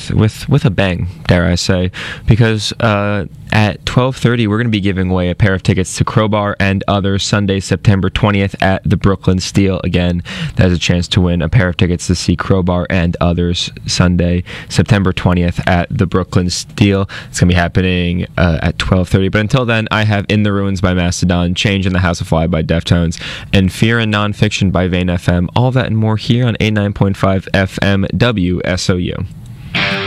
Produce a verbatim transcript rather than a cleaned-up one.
with with with a bang, dare I say, because uh, at twelve thirty we're going to be giving away a pair of tickets to Crowbar and Others Sunday, September twentieth at the Brooklyn Steel. Again, that is a chance to win a pair of tickets to see Crowbar and Others Sunday, September twentieth at the Brooklyn Steel. It's going to be happening uh, at twelve thirty. But until then, I have In the Ruins by Mastodon, Change in the House of Fly by Deftones, and Fear and Nonfiction by Vane F M. All that and more here on eighty-nine point five F M W S O U.